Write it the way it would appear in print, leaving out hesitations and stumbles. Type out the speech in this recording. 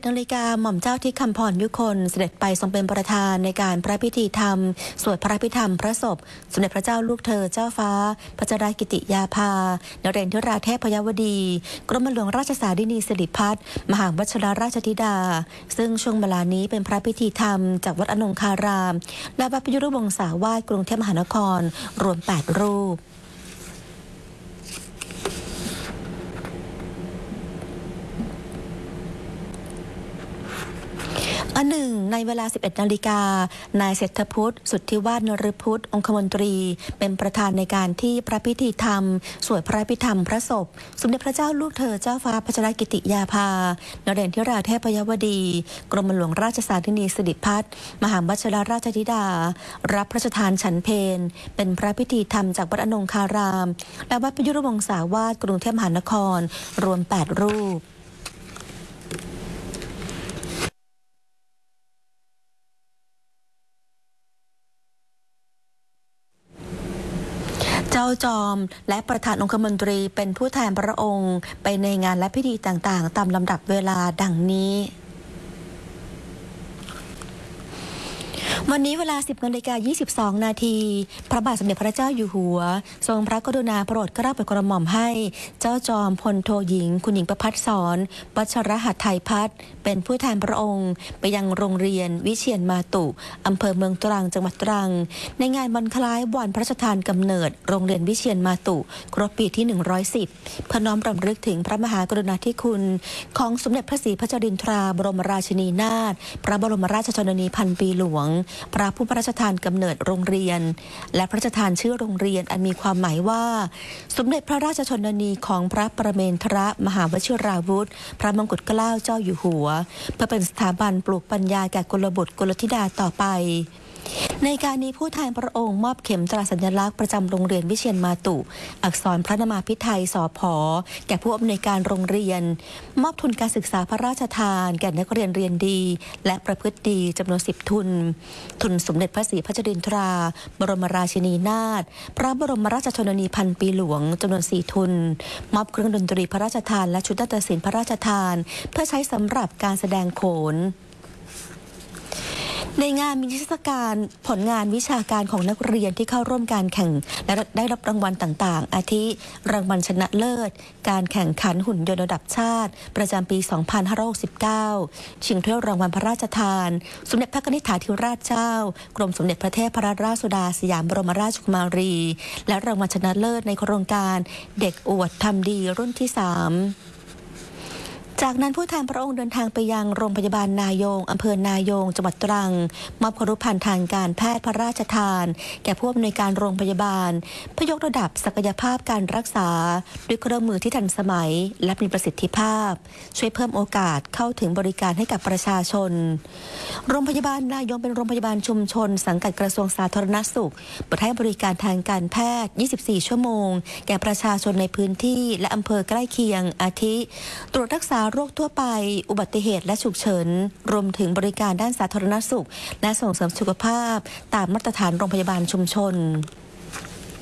11 นาฬิกาหม่อมเจ้าที่คำพรยุคนเสด็จไปทรงเป็นประธานในการพระพิธีธรรมสวดพระพิธรรมพระศพสมเด็จพระเจ้าลูกเธอเจ้าฟ้าพัชรกิติยาภานเรศราเทพยวดีกรมหลวงราชสารินีสิริพัฒน์มหาวชิรราชธิดาซึ่งช่วงเวลานี้เป็นพระพิธีธรรมจากวัดอนงคารามและวัดพยุรวงศาวาสกรุงเทพมหานครรวม 8 รูปในเวลา 11 นาฬิกานายเศรษฐพุทธสุทธิวาฒนฤพุทธองคมนตรีเป็นประธานในการที่พระพิธีธรรมสวดพระพิธรรมพระศพสมเด็จพระเจ้าลูกเธอเจ้าฟ้าพัชรกิติยาภานเรศราเทพยวดีกรมหลวงราชสารินีสิริพัฒน์มหาวชิรราชธิดารับพระราชทานฉันเพลเป็นพระพิธีธรรมจากวัดอนงคารามและวัดพยุรวงศาวาสกรุงเทพมหานครรวม 8 รูปเจ้าจอมและประธานองคมนตรีเป็นผู้แทนพระองค์ไปในงานและพิธีต่างๆตามลำดับเวลาดังนี้วันนี้เวลา 10:22 นาทีพระบาทสมเด็จพระเจ้าอยู่หัวทรงพระกรุณาโปรดเกล้าโปรดกระหม่อมให้เจ้าจอมพลโทหญิงคุณหญิงประภัสสรวัชรหัตถ์ไทยพัฒน์เป็นผู้แทนพระองค์ไปยังโรงเรียนวิเชียรมาตุอำเภอเมืองตรังจังหวัดตรังในงานวันคล้ายวันพระราชทานกำเนิดโรงเรียนวิเชียรมาตุครบปีที่ 110 เพื่อน้อมรำลึกถึงพระมหากรุณาธิคุณของสมเด็จพระศรีพัชรินทราบรมราชินีนาถพระบรมราชชนนีพันปีหลวงพระผู้พระราชทานกำเนิดโรงเรียนและพระราชทานชื่อโรงเรียนอันมีความหมายว่าสมเด็จพระราชชนนีของพระประเมนทรมหาวชิราวุธพระมงกุฎเกล้าเจ้าอยู่หัวเพื่อเป็นสถาบันปลูกปัญญาแก่กุลบุตรกุลธิดาต่อไปในการนี้ผู้แทนพระองค์มอบเข็มตราสัญลักษณ์ประจำโรงเรียนวิเชียรมาตุอักษรพระนามาภิไธยสผ.แก่ผู้อำนวยการโรงเรียนมอบทุนการศึกษาพระราชทานแก่นักเรียนเรียนดีและประพฤติดีจำนวน10 ทุนสมเด็จพระศรีพัชรินทราบรมราชินีนาถพระบรมราชชนนีพันปีหลวงจำนวน4 ทุนมอบเครื่องดนตรีพระราชทานและชุดนาฏศิลป์พระราชทานเพื่อใช้สำหรับการแสดงโขนในงานมีนิทรรศการผลงานวิชาการของนักเรียนที่เข้าร่วมการแข่งและได้รับรางวัลต่างๆอาทิรางวัลชนะเลิศการแข่งขันหุ่นยนต์ระดับชาติประจำปี 2569 ชิงถ้วยรางวัลพระราชทานสมเด็จพระนิธิถาธิราชเจ้ากรมสมเด็จพระเทพรัตนราชสุดาสยามบรมราชกุมารีและรางวัลชนะเลิศในโครงการเด็กอวดทำดีรุ่นที่ 3จากนั้นผู้แทนพระองค์เดินทางไปยังโรงพยาบาลนายงอำเภอนายงจังหวัดตรังมอบครุภัณฑ์ทางการแพทย์พระราชทานแก่ผู้อำนวยการโรงพยาบาลเพื่อยกระดับศักยภาพการรักษาด้วยเครื่องมือที่ทันสมัยและมีประสิทธิภาพช่วยเพิ่มโอกาสเข้าถึงบริการให้กับประชาชนโรงพยาบาลนายงเป็นโรงพยาบาลชุมชนสังกัดกระทรวงสาธารณสุขเปิดให้บริการทางการแพทย์ 24 ชั่วโมงแก่ประชาชนในพื้นที่และอำเภอใกล้เคียงอาทิตรวจรักษาโรคทั่วไปอุบัติเหตุและฉุกเฉินรวมถึงบริการด้านสาธารณสุขและส่งเสริมสุขภาพตามมาตรฐานโรงพยาบาลชุมชน